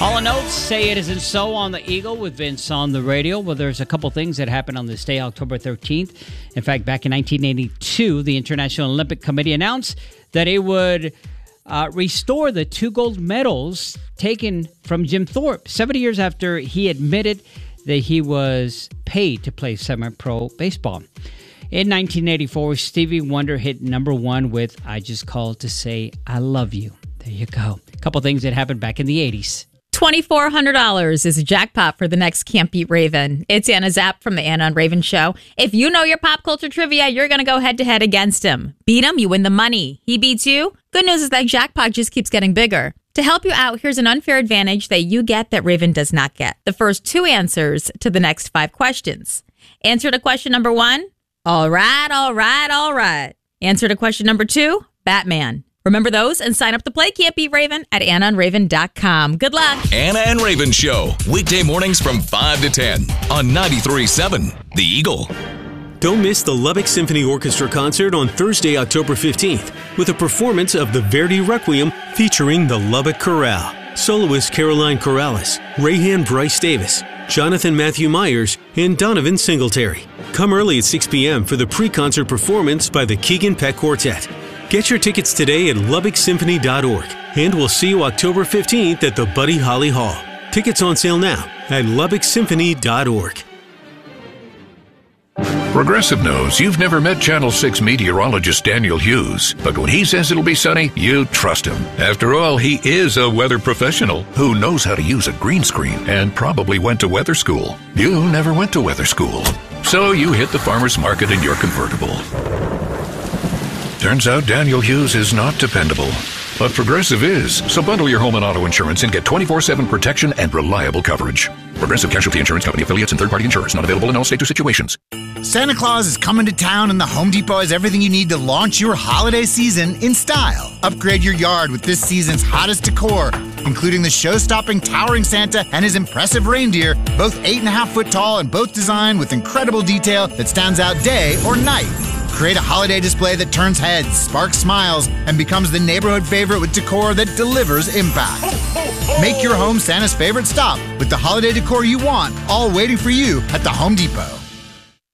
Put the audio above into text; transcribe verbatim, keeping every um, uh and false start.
Hall and Oates say it isn't so on the Eagle with Vince on the radio. Well, there's a couple things that happened on this day, October thirteenth. In fact, back in nineteen eighty-two, the International Olympic Committee announced that it would uh, restore the two gold medals taken from Jim Thorpe seventy years after he admitted that he was paid to play semi-pro baseball. In nineteen eighty-four, Stevie Wonder hit number one with I Just Called to Say I Love You. There you go. A couple things that happened back in the eighties. two thousand four hundred dollars is a jackpot for the next Can't Beat Raven. It's Anna Zapp from the Anna and Raven Show. If you know your pop culture trivia, you're going to go head-to-head against him. Beat him, you win the money. He beats you? Good news is that jackpot just keeps getting bigger. To help you out, here's an unfair advantage that you get that Raven does not get. The first two answers to the next five questions. Answer to question number one, all right, all right, all right. Answer to question number two, Batman. Remember those and sign up to play Can't Beat Raven at anna and raven dot com. Good luck. Anna and Raven Show, weekday mornings from five to ten on ninety-three point seven The Eagle. Don't miss the Lubbock Symphony Orchestra concert on Thursday, October fifteenth, with a performance of the Verdi Requiem featuring the Lubbock Chorale, soloist Caroline Corrales, Rayhan Bryce Davis, Jonathan Matthew Myers, and Donovan Singletary. Come early at six p.m. for the pre-concert performance by the Keegan Peck Quartet. Get your tickets today at lubbock symphony dot org, and we'll see you October fifteenth at the Buddy Holly Hall. Tickets on sale now at lubbock symphony dot org. Progressive knows you've never met Channel six meteorologist Daniel Hughes, but when he says it'll be sunny, you trust him. After all, he is a weather professional who knows how to use a green screen and probably went to weather school. You never went to weather school, so you hit the farmer's market in your convertible. Turns out Daniel Hughes is not dependable, but Progressive is. So bundle your home and auto insurance and get twenty-four seven protection and reliable coverage. Progressive Casualty Insurance Company affiliates and third-party insurers. Not available in all states or situations. Santa Claus is coming to town, and the Home Depot has everything you need to launch your holiday season in style. Upgrade your yard with this season's hottest decor, including the show-stopping towering Santa and his impressive reindeer, both eight and a half foot tall and both designed with incredible detail that stands out day or night. Create a holiday display that turns heads, sparks smiles, and becomes the neighborhood favorite with decor that delivers impact. Make your home Santa's favorite stop with the holiday decor you want, all waiting for you at the Home Depot.